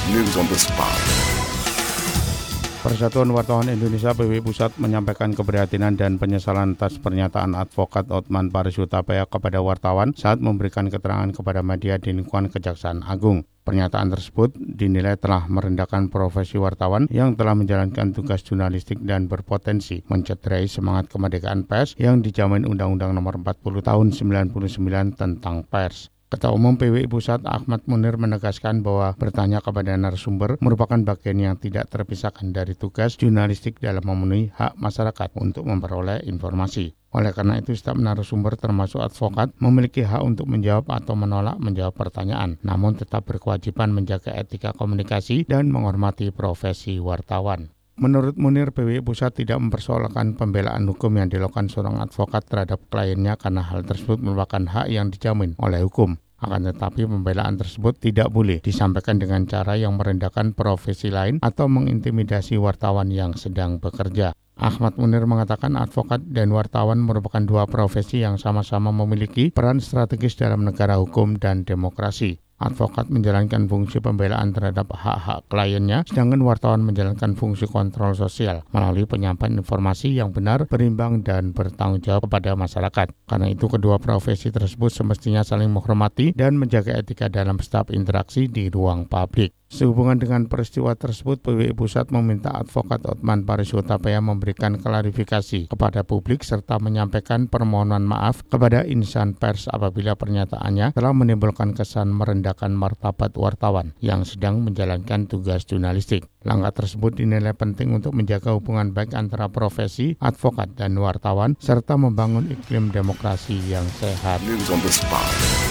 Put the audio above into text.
News on the spot. Persatuan Wartawan Indonesia PWI Pusat menyampaikan keprihatinan dan penyesalan atas pernyataan advokat Hotman Paris Hutapea kepada wartawan saat memberikan keterangan kepada media di lingkungan Kejaksaan Agung. Pernyataan tersebut dinilai telah merendahkan profesi wartawan yang telah menjalankan tugas jurnalistik dan berpotensi mencederai semangat kemerdekaan pers yang dijamin Undang-Undang Nomor 40 Tahun 99 tentang pers. Ketua Umum PWI Pusat Ahmad Munir menegaskan bahwa bertanya kepada narasumber merupakan bagian yang tidak terpisahkan dari tugas jurnalistik dalam memenuhi hak masyarakat untuk memperoleh informasi. Oleh karena itu, setiap narasumber termasuk advokat memiliki hak untuk menjawab atau menolak menjawab pertanyaan, namun tetap berkewajiban menjaga etika komunikasi dan menghormati profesi wartawan. Menurut Munir, PWI Pusat tidak mempersoalkan pembelaan hukum yang dilakukan seorang advokat terhadap kliennya karena hal tersebut merupakan hak yang dijamin oleh hukum. Akan tetapi pembelaan tersebut tidak boleh disampaikan dengan cara yang merendahkan profesi lain atau mengintimidasi wartawan yang sedang bekerja. Ahmad Munir mengatakan advokat dan wartawan merupakan dua profesi yang sama-sama memiliki peran strategis dalam negara hukum dan demokrasi. Advokat menjalankan fungsi pembelaan terhadap hak-hak kliennya, sedangkan wartawan menjalankan fungsi kontrol sosial melalui penyampaian informasi yang benar, berimbang, dan bertanggung jawab kepada masyarakat. Karena itu, kedua profesi tersebut semestinya saling menghormati dan menjaga etika dalam setiap interaksi di ruang publik. Sehubungan dengan peristiwa tersebut, PWI Pusat meminta advokat Hotman Paris Hutapea memberikan klarifikasi kepada publik serta menyampaikan permohonan maaf kepada insan pers apabila pernyataannya telah menimbulkan kesan merendahkan martabat wartawan yang sedang menjalankan tugas jurnalistik. Langkah tersebut dinilai penting untuk menjaga hubungan baik antara profesi, advokat, dan wartawan serta membangun iklim demokrasi yang sehat. News on the spot.